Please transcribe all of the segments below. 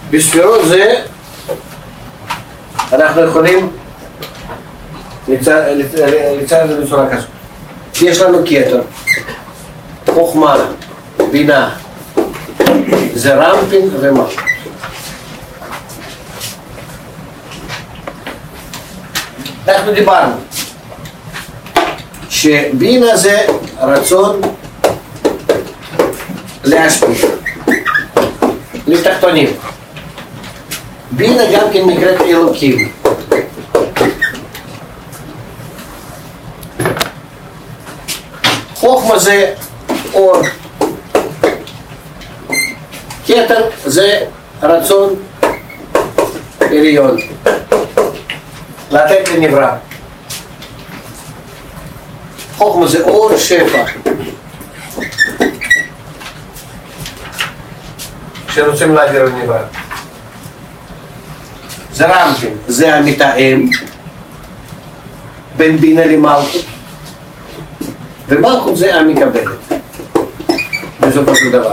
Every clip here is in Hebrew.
בספירות זה אנחנו יכולים לצייר את זה בצורה כזאת. יש לנו כתר, חוכמה, בינה, זה רמפין ומלכות. אנחנו דיברנו שבינה זה רצון להשפיע לתחתונים. בינה גם כן נקראת אלוקים. חוכמה זה אור. כתר זה רצון עליון. לתת לנברא. חוכמה זה אור שפע. שרוצים להעביר לנברא. זה רמפין, זה המתאם בין בינה למלכות. ומלכות זה המקבלת. בסופו של דבר.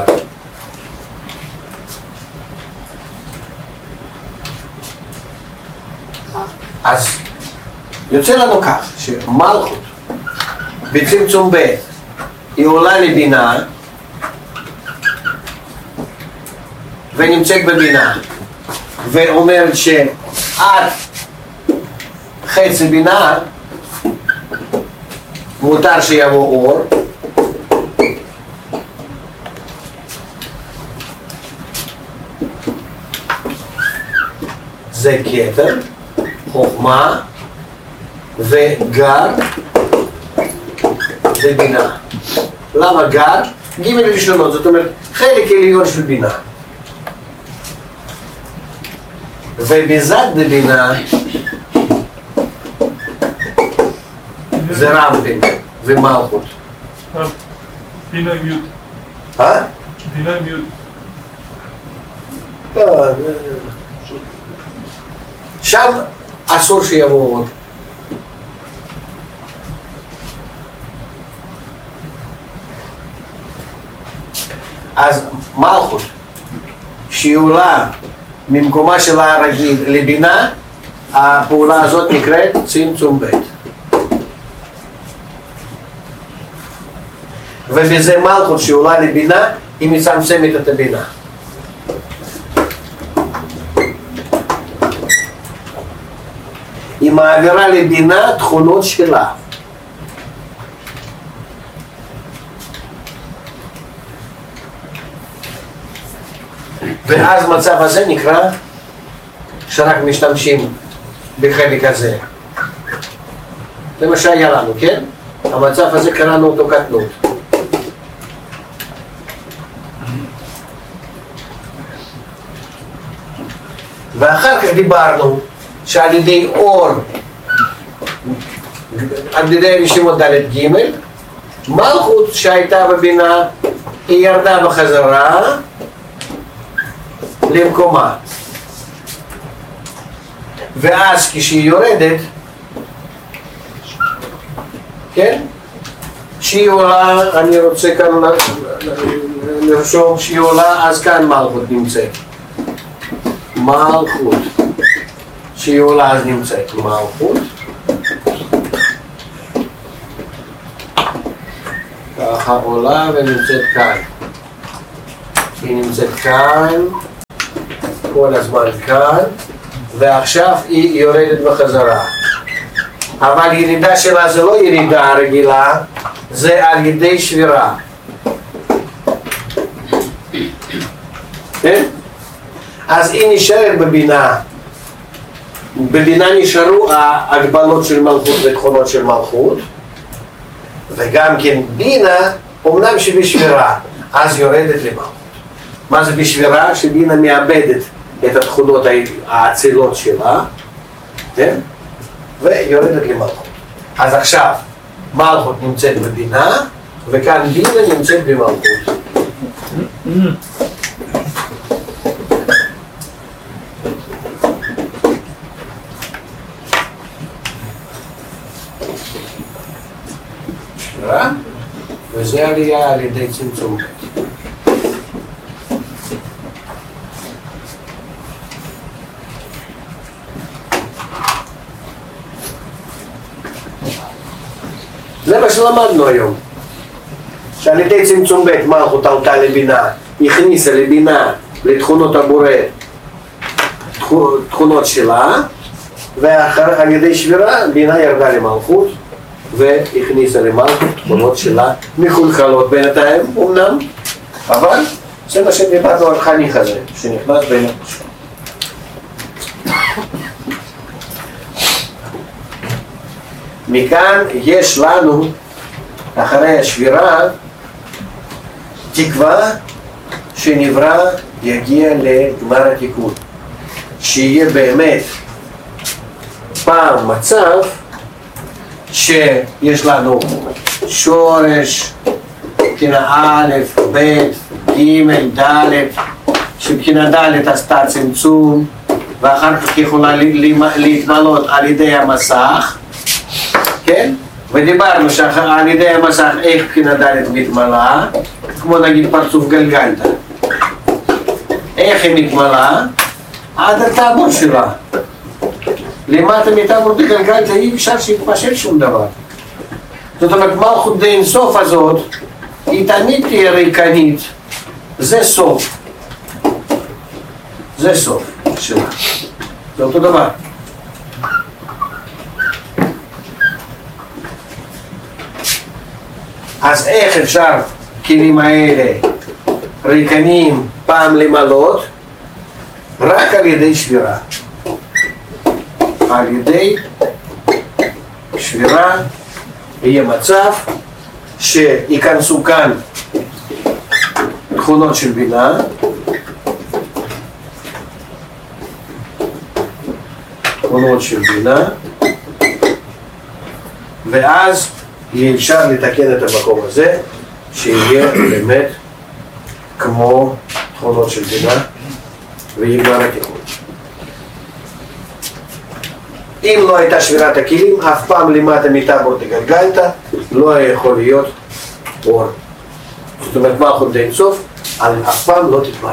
אז יוצא לנו כך שמלכות בצמצום ב' היא עולה לבינה ונמצאת בבינה ואומרת שעד חצי בינה מותר שיבוא אור זה כתר, חוכמה וגר זה בינה. למה גר? ג' ראשונות, זאת אומרת חלק עליון של בינה. ובזד בבינה זה רמפין ומלכות. בינה מיוט. בינה מיוט. שם אסור שיבוא עוד. אז מלכות שהיא עולה ממקומה שלה הרגיל לבינה, הפעולה הזאת נקראת צמצום ב'. ובזה מלכות שהיא עולה לבינה, היא מצמצמת את הבינה. היא מעבירה לבינה תכונות שלה. ואז מצב הזה נקרא שרק משתמשים בחלק הזה. זה מה שהיה לנו, כן? המצב הזה קראנו אותו קטנות. ואחר כך דיברנו שעל ידי אור, על ידי רשימות ד' ג', מלכות שהייתה בבינה היא ירדה בחזרה למקומה. ואז כשהיא יורדת, כן? שהיא עולה, אני רוצה כאן לרשום שהיא עולה, אז כאן מלכות נמצאת. מלכות. שהיא עולה אז נמצאת מלכות. ככה עולה ונמצאת כאן. היא נמצאת כאן, כל הזמן כאן, ועכשיו היא יורדת בחזרה. אבל ירידה שלה זה לא ירידה רגילה, זה על ידי שבירה. כן? אז היא נשארת בבינה. בבינה נשארו ההגבלות של מלכות ותכונות של מלכות, וגם כן בינה, אמנם שבשבירה, אז יורדת למלכות. מה זה בשבירה? שבינה מאבדת את התכונות האצילות שלה, כן? ויורדת למלכות. אז עכשיו, מלכות נמצאת בבינה, וכאן בינה נמצאת במלכות. וזה עלייה על ידי צמצום. זה מה שלמדנו היום. שעל ידי צמצום ב' מלכות עלתה לבינה, הכניסה לבינה לתכונות הבורא, תכונות שלה, ועל ידי שבירה בינה ירדה למלכות והכניסה למלכות תכונות שלה מחולחלות בינתיים אמנם, אבל זה מה שדיברנו על חניך הזה שנכנס בין הפשוט. מכאן יש לנו אחרי השבירה תקווה שנברא יגיע לגמר התיקון, שיהיה באמת פעם מצב שיש לנו שורש מבחינה א', ב', ג', ד', שבחינה ד' עשתה צמצום ואחר כך יכולה להתמלות על ידי המסך, כן? ודיברנו שעל ידי המסך איך בחינה ד' מתמלה, כמו נגיד פרצוף גלגלתא. איך היא מתמלה? עד הטבור שלה. למטה מטבור בגלגלתא אי אפשר שיתפשט שום דבר. זאת אומרת, מלכות דאין סוף הזאת, היא תמיד תהיה ריקנית. זה סוף. זה סוף שלה. זה אותו דבר. אז איך אפשר כלים האלה ריקנים פעם למלות? רק על ידי שבירה. על ידי שבירה יהיה מצב שיכנסו כאן תכונות של בינה, תכונות של בינה, ואז יהיה אפשר לתקן את המקום הזה שיהיה באמת כמו תכונות של בינה ויגמר התיקון. אם לא הייתה שבירת הכלים, אף פעם למטה מטבור דגלגלתא לא יכול להיות אור. זאת אומרת, מלכות דאין סוף, אף פעם לא תתמלא.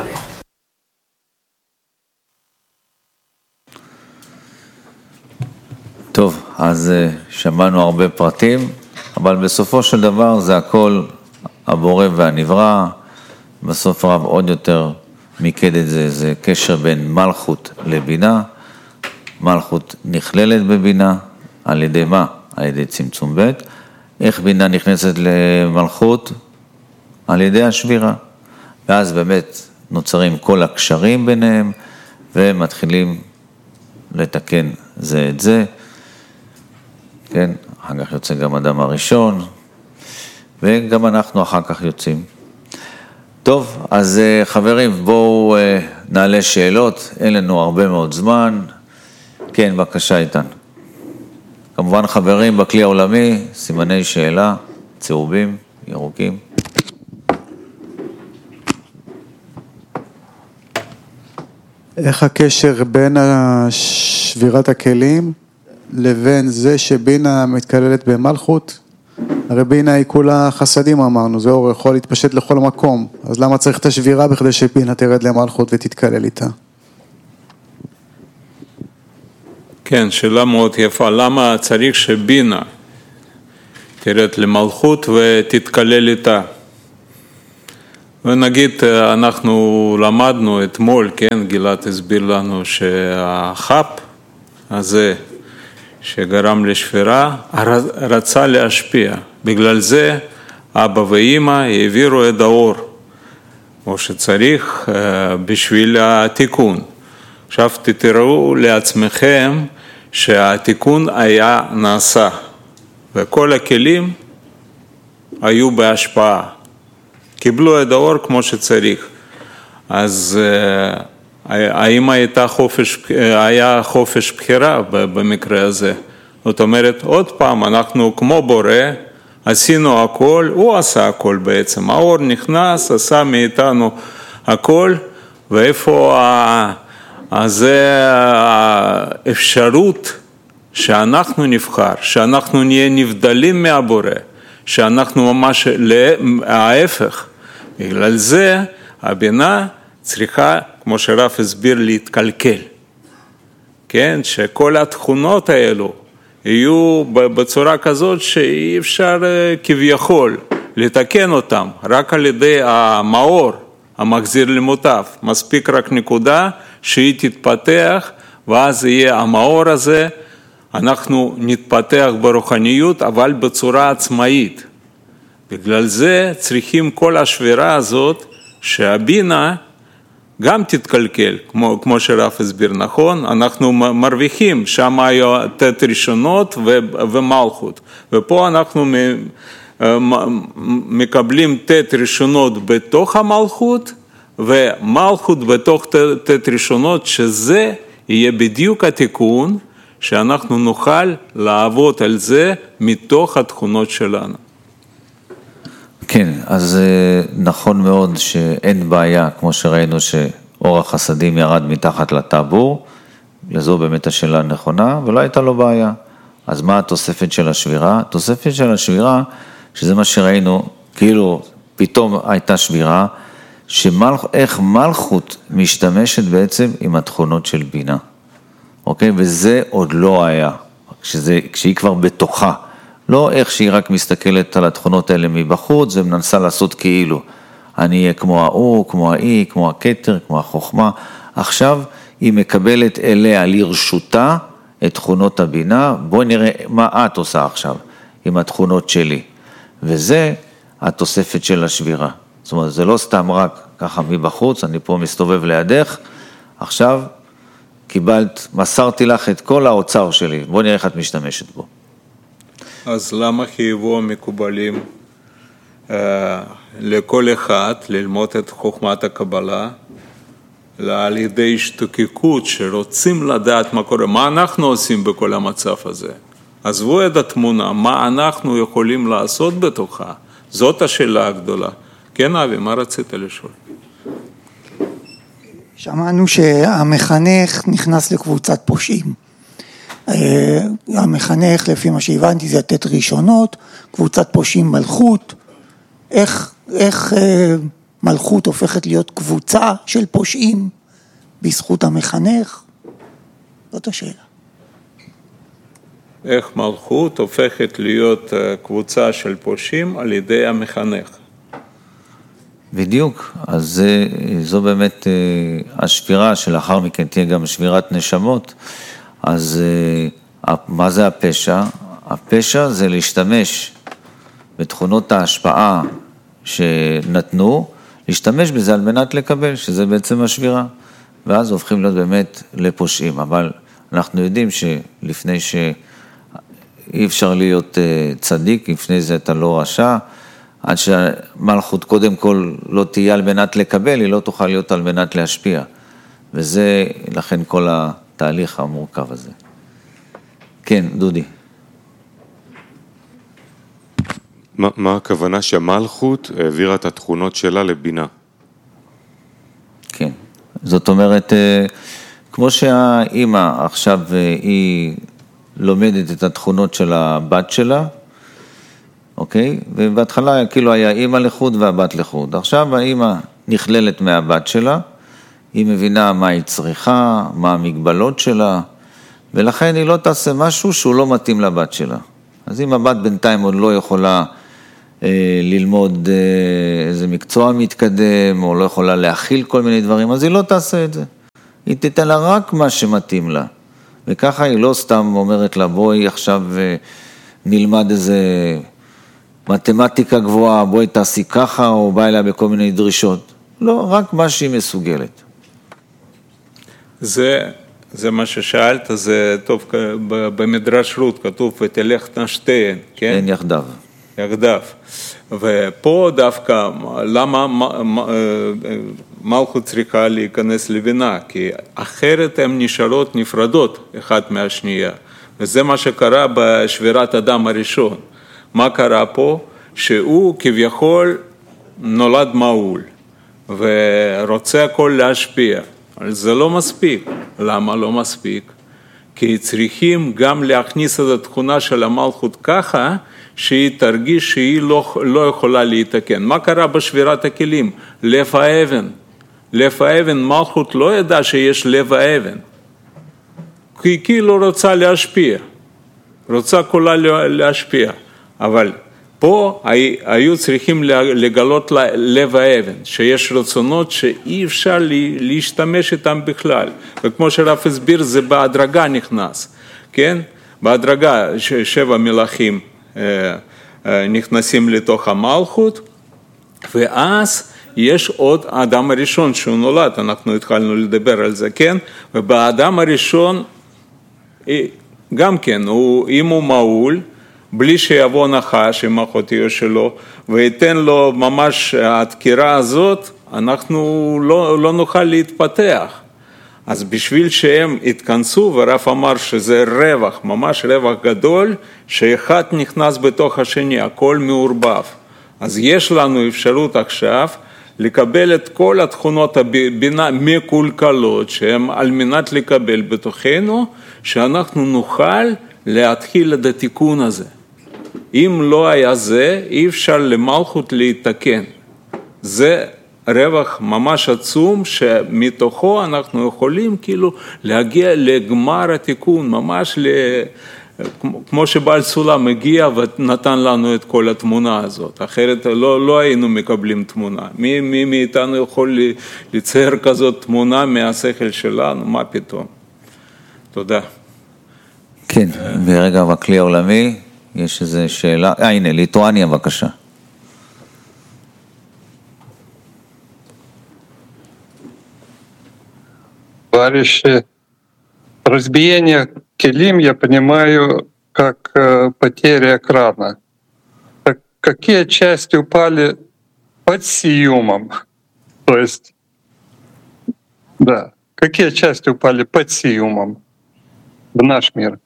טוב, אז שמענו הרבה פרטים, אבל בסופו של דבר זה הכל הבורא והנברא. בסוף הרב עוד יותר מיקד את זה, זה קשר בין מלכות לבינה. מלכות נכללת בבינה, על ידי מה? על ידי צמצום ב'. איך בינה נכנסת למלכות? על ידי השבירה. ואז באמת נוצרים כל הקשרים ביניהם, ומתחילים לתקן זה את זה. כן, אחר כך יוצא גם אדם הראשון, וגם אנחנו אחר כך יוצאים. טוב, אז חברים, בואו נעלה שאלות, אין לנו הרבה מאוד זמן. כן, בבקשה איתן. כמובן חברים בכלי העולמי, סימני שאלה, צהובים, ירוקים. איך הקשר בין שבירת הכלים לבין זה שבינה מתכללת במלכות? הרי בינה היא כולה חסדים אמרנו, זה אור יכול להתפשט לכל מקום, אז למה צריך את השבירה בכדי שבינה תרד למלכות ותתכלל איתה? כן, שאלה מאוד יפה, למה צריך שבינה תרד למלכות ותתכלל איתה? ונגיד אנחנו למדנו אתמול, כן, גלעד הסביר לנו שהחפ הזה שגרם לשבירה רצה להשפיע, בגלל זה אבא ואמא העבירו את האור כמו שצריך בשביל התיקון. עכשיו תתראו לעצמכם שהתיקון היה נעשה וכל הכלים היו בהשפעה, קיבלו את האור כמו שצריך. אז האם היה חופש בחירה במקרה הזה? זאת אומרת, עוד פעם, אנחנו כמו בורא, עשינו הכל, הוא עשה הכל בעצם. האור נכנס, עשה מאיתנו הכל, ואיפה זה האפשרות שאנחנו נבחר, שאנחנו נהיה נבדלים מהבורא, שאנחנו ממש ההפך. בגלל זה הבינה צריכה, כמו שרב הסביר, להתקלקל. כן, שכל התכונות האלו יהיו בצורה כזאת שאי אפשר כביכול לתקן אותם, רק על ידי המאור המחזיר למוטב. מספיק רק נקודה שהיא תתפתח, ואז יהיה המאור הזה, אנחנו נתפתח ברוחניות, אבל בצורה עצמאית. בגלל זה צריכים כל השבירה הזאת, שהבינה גם תתקלקל, כמו שרב הסביר נכון, אנחנו מרוויחים, שם היו תת ראשונות ומלכות, ופה אנחנו מקבלים תת ראשונות בתוך המלכות, ומלכות בתוך תת ראשונות, שזה יהיה בדיוק התיקון, שאנחנו נוכל לעבוד על זה מתוך התכונות שלנו. כן, אז נכון מאוד שאין בעיה, כמו שראינו שאור החסדים ירד מתחת לטבור, זו באמת השאלה הנכונה, ולא הייתה לו בעיה. אז מה התוספת של השבירה? התוספת של השבירה, שזה מה שראינו, כאילו פתאום הייתה שבירה, איך מלכות משתמשת בעצם עם התכונות של בינה. אוקיי? וזה עוד לא היה, כשהיא כבר בתוכה. לא איך שהיא רק מסתכלת על התכונות האלה מבחוץ, ומנסה לעשות כאילו, אני אהיה כמו האור, כמו האי, כמו הכתר, כמו החוכמה. עכשיו היא מקבלת אליה לרשותה את תכונות הבינה, בואי נראה מה את עושה עכשיו עם התכונות שלי. וזה התוספת של השבירה. זאת אומרת, זה לא סתם רק ככה מבחוץ, אני פה מסתובב לידך, עכשיו קיבלת, מסרתי לך את כל האוצר שלי, בואי נראה איך את משתמשת בו. אז למה חייבו המקובלים לכל אחד ללמוד את חוכמת הקבלה, על ידי השתוקקות שרוצים לדעת מה קורה, מה אנחנו עושים בכל המצב הזה? עזבו את התמונה, מה אנחנו יכולים לעשות בתוכה? זאת השאלה הגדולה. כן, אבי, מה רצית לשאול? שמענו שהמחנך נכנס לקבוצת פושעים. המחנך, לפי מה שהבנתי, זה לתת ראשונות, קבוצת פושעים מלכות. איך מלכות הופכת להיות קבוצה של פושעים בזכות המחנך? זאת השאלה. איך מלכות הופכת להיות קבוצה של פושעים על ידי המחנך? בדיוק, אז זו באמת השבירה שלאחר מכן תהיה גם שבירת נשמות. אז מה זה הפשע? הפשע זה להשתמש בתכונות ההשפעה שנתנו, להשתמש בזה על מנת לקבל, שזה בעצם השבירה. ואז הופכים להיות באמת לפושעים. אבל אנחנו יודעים שלפני שאי אפשר להיות צדיק, לפני זה אתה לא רשע, עד שהמלכות קודם כל לא תהיה על מנת לקבל, היא לא תוכל להיות על מנת להשפיע. וזה לכן כל התהליך המורכב הזה. כן, דודי. מה הכוונה שהמלכות העבירה את התכונות שלה לבינה? כן, זאת אומרת, כמו שהאימא עכשיו היא לומדת את התכונות של הבת שלה, אוקיי? ובהתחלה כאילו היה אימא לחוד והבת לחוד. עכשיו האימא נכללת מהבת שלה, היא מבינה מה היא צריכה, מה המגבלות שלה, ולכן היא לא תעשה משהו שהוא לא מתאים לבת שלה. אז אם הבת בינתיים עוד לא יכולה ללמוד איזה מקצוע מתקדם, או לא יכולה להכיל כל מיני דברים, אז היא לא תעשה את זה. היא תיתן לה רק מה שמתאים לה. וככה היא לא סתם אומרת לה, בואי עכשיו נלמד איזה מתמטיקה גבוהה, בואי תעשי ככה, או בא אליה בכל מיני דרישות. לא, רק מה שהיא מסוגלת. זה מה ששאלת, זה טוב, במדרש רות כתוב, ותלכנה שתיהן, כן? כן, יחדיו. יחדיו. ופה דווקא, למה מלכות צריכה להיכנס לבינה? כי אחרת הן נשארות נפרדות אחת מהשנייה. וזה מה שקרה בשבירת אדם הראשון. מה קרה פה? שהוא כביכול נולד מעול, ורוצה הכל להשפיע. אבל זה לא מספיק. למה לא מספיק? כי צריכים גם להכניס את התכונה של המלכות ככה, שהיא תרגיש שהיא לא יכולה להתקן. מה קרה בשבירת הכלים? לב האבן. לב האבן, מלכות לא ידע שיש לב האבן. כי היא לא רוצה להשפיע. רוצה כולה להשפיע, אבל פה היו צריכים לגלות לב האבן, שיש רצונות שאי אפשר להשתמש איתם בכלל, וכמו שרב הסביר זה בהדרגה נכנס, כן? בהדרגה 7 מלאכים נכנסים לתוך המלכות, ואז יש עוד האדם הראשון שהוא נולד, אנחנו התחלנו לדבר על זה, כן? ובאדם הראשון גם כן, אם הוא מעול, בלי שיבוא נחש עם אחותיו שלו, ויתן לו ממש הדקירה הזאת, אנחנו לא נוכל להתפתח. אז בשביל שהם התכנסו, ורב אמר שזה רווח, ממש רווח גדול, שאחד נכנס בתוך השני, הכל מעורבב. אז יש לנו אפשרות עכשיו לקבל את כל התכונות הבינה מקולקלות, שהן על מנת לקבל בתוכנו, שאנחנו נוכל להתחיל את התיקון הזה. אם לא היה זה, אי אפשר למלכות להתקן. זה רווח ממש עצום, שמתוכו אנחנו יכולים כאילו להגיע לגמר התיקון, ממש כמו שבעל סולם מגיע ונתן לנו את כל התמונה הזאת, אחרת לא היינו מקבלים תמונה. מי מאיתנו יכול לצייר כזאת תמונה מהשכל שלנו? מה פתאום? תודה. כן, ברגע בכלי העולמי, יש איזו שאלה, הנה, ליטואניה בבקשה. Товарищи, разбиение келим я понимаю как потеря экрана. Так какие части упали под сиюмом? То есть, да, какие части упали под сиюмом в наш мир?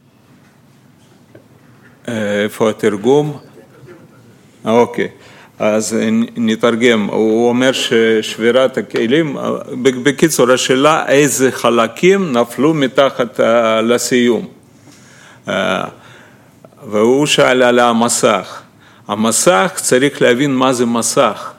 איפה התרגום? אוקיי. אז נתרגם, הוא אומר ששבירת הכלים, בקיצור השאלה איזה חלקים נפלו מתחת לסיום. והוא שאל על המסך. המסך צריך להבין מה זה מסך.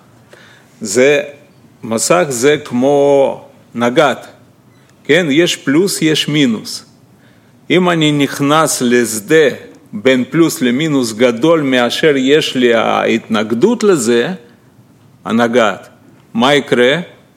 מסך זה כמו נגד, כן? יש פלוס, יש מינוס. אם אני נכנס לשדה בין פלוס למינוס גדול מאשר יש לי ההתנגדות לזה, הנגד, מה יקרה?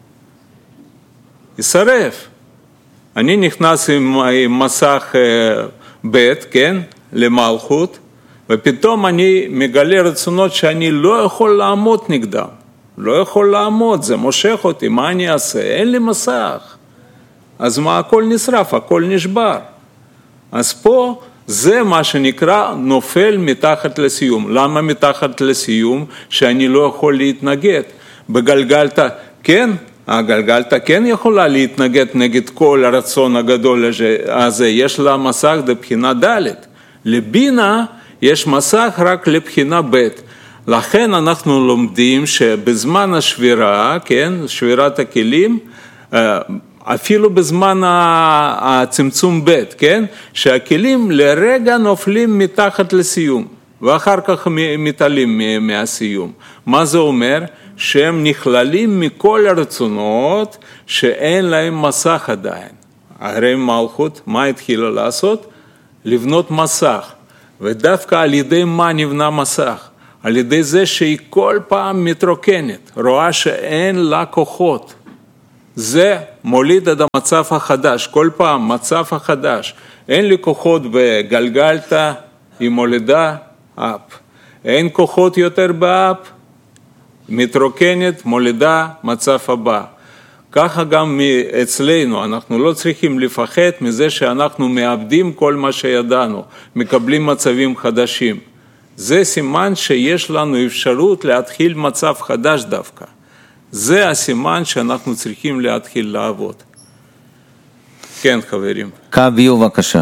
ישרף. אני נכנס עם מסך ב', כן, למלכות, ופתאום אני מגלה רצונות שאני לא יכול לעמוד נגדם. לא יכול לעמוד, זה מושך אותי, מה אני אעשה? אין לי מסך. אז מה, הכל נשרף, הכל נשבר. אז פה זה מה שנקרא נופל מתחת לסיום. למה מתחת לסיום? שאני לא יכול להתנגד. בגלגלתא, כן, הגלגלתא כן יכולה להתנגד נגד כל הרצון הגדול הזה. יש לה מסך לבחינה ד'. לבינה יש מסך רק לבחינה ב'. לכן אנחנו לומדים שבזמן השבירה, כן, שבירת הכלים, אפילו בזמן הצמצום ב', כן? שהכלים לרגע נופלים מתחת לסיום, ואחר כך מתעלים מהסיום. מה זה אומר? שהם נכללים מכל הרצונות שאין להם מסך עדיין. הרי מלכות, מה התחילה לעשות? לבנות מסך. ודווקא על ידי מה נבנה מסך? על ידי זה שהיא כל פעם מתרוקנת, רואה שאין לה כוחות. זה מוליד את המצב החדש, כל פעם מצב החדש. אין לי כוחות בגלגלתא, היא מולידה אפ. אין כוחות יותר באפ, מתרוקנת, מולידה מצב הבא. ככה גם אצלנו, אנחנו לא צריכים לפחד מזה שאנחנו מאבדים כל מה שידענו, מקבלים מצבים חדשים. זה סימן שיש לנו אפשרות להתחיל מצב חדש דווקא. זה הסימן שאנחנו צריכים להתחיל לעבוד. כן, חברים. קביו, בבקשה.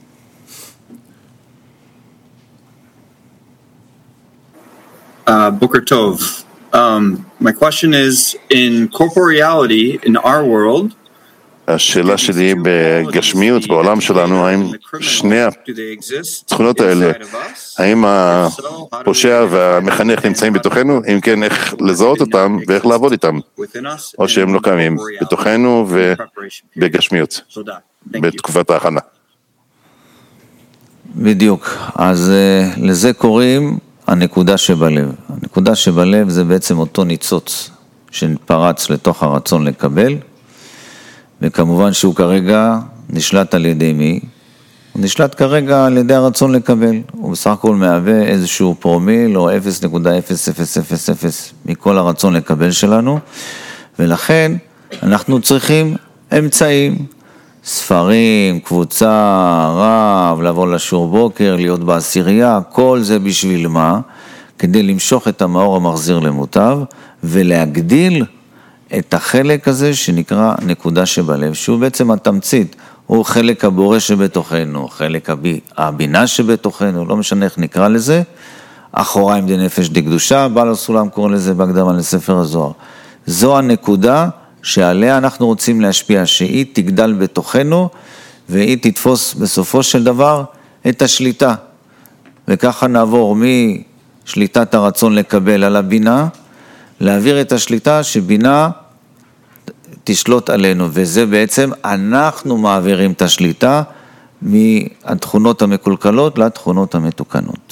Boker Tov. My question is, in corporeality, in our world, השאלה שלי בגשמיות, בעולם שלנו, האם שני התכונות האלה, האם הפושע והמחנך נמצאים בתוכנו, אם כן, איך לזהות אותם ואיך לעבוד איתם, או שהם לא קיימים בתוכנו ובגשמיות, בתקופת ההכנה. בדיוק, אז לזה קוראים הנקודה שבלב. הנקודה שבלב זה בעצם אותו ניצוץ שפרץ לתוך הרצון לקבל, וכמובן שהוא כרגע נשלט על ידי מי? הוא נשלט כרגע על ידי הרצון לקבל, הוא בסך הכל מהווה איזשהו פרומיל או 0.0000 מכל הרצון לקבל שלנו, ולכן אנחנו צריכים אמצעים, ספרים, קבוצה, רב, לבוא לשיעור בוקר, להיות בעשירייה, כל זה בשביל מה? כדי למשוך את המאור המחזיר למוטב ולהגדיל את החלק הזה שנקרא נקודה שבלב, שהוא בעצם התמצית, הוא חלק הבורא שבתוכנו, חלק הבינה שבתוכנו, לא משנה איך נקרא לזה, אחוריים דנפש דקדושה, בעל הסולם קורא לזה בהקדמה לספר הזוהר. זו הנקודה שעליה אנחנו רוצים להשפיע, שהיא תגדל בתוכנו, והיא תתפוס בסופו של דבר את השליטה. וככה נעבור משליטת הרצון לקבל על הבינה, להעביר את השליטה שבינה תשלוט עלינו, וזה בעצם אנחנו מעבירים את השליטה מהתכונות המקולקלות לתכונות המתוקנות.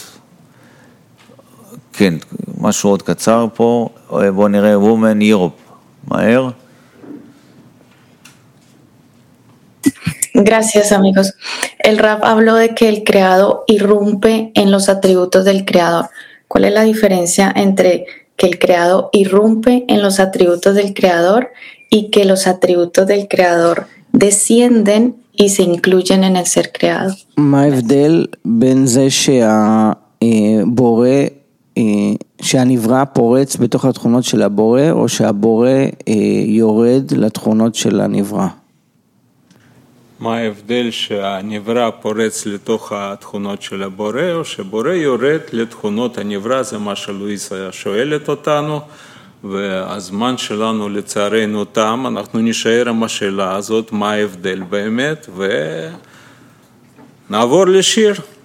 כן, משהו עוד קצר פה, בואו נראה Women Europe, מהר. Gracias, amigos. El Rab habló de que el creado irrumpe en los atributos del creador. ¿Cuál es la diferencia entre que el creado irrumpe en los atributos del creador y que los atributos del creador descienden y se incluyen en el ser creado? מה ההבדל בין זה שהבורא, שהנברא פורץ בתוך התכונות של הבורא, או שהבורא יורד לתכונות של הנברא? מה ההבדל שהנברא פורץ לתוך התכונות של הבורא, או שבורא יורד לתכונות הנברא? זה מה שלואיסה שואלת אותנו, והזמן שלנו לצערנו תם, אנחנו נשאר עם השאלה הזאת, מה ההבדל באמת, ונעבור לשיר.